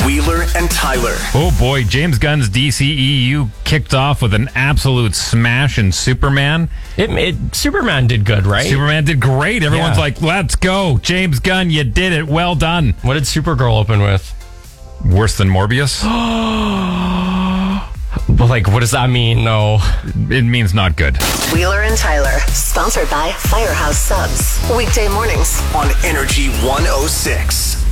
Wheeler and Tyler. Oh boy, James Gunn's DCEU kicked off with an absolute smash in Superman. Superman did good, right? Superman did great. Everyone's like, let's go. James Gunn, you did it. Well done. What did Supergirl open with? Worse than Morbius? But what does that mean, though? It means not good. Wheeler and Tyler, sponsored by Firehouse Subs. Weekday mornings On Energy 106.